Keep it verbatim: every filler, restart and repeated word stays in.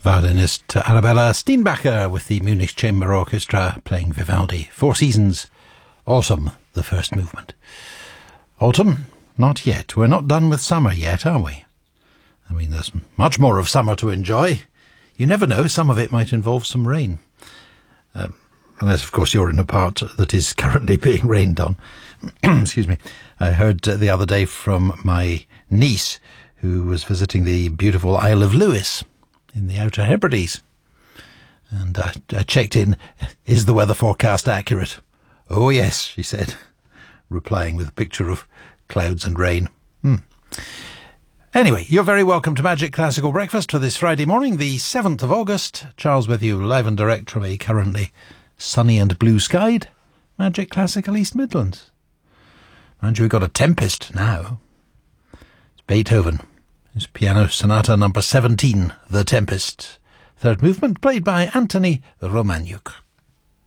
Violinist Arabella Steenbacher with the Munich Chamber Orchestra playing Vivaldi. Four Seasons, Autumn, the first movement. Autumn? Not yet. We're not done with summer yet, are we? I mean, there's much more of summer to enjoy. You never know, some of it might involve some rain. Um, unless, of course, you're in a part that is currently being rained on. Excuse me. I heard uh, the other day from my niece, who was visiting the beautiful Isle of Lewis in the Outer Hebrides. And uh, I checked in, is the weather forecast accurate? Oh yes, she said, replying with a picture of clouds and rain. Hmm. Anyway, you're very welcome to Magic Classical Breakfast for this Friday morning, the seventh of August. Charles with you, live and direct from a currently sunny and blue-skied Magic Classical East Midlands. Mind you, we've got a tempest now. It's Beethoven. His Piano Sonata number seventeen, The Tempest. Third movement, played by Anthony Romaniuk.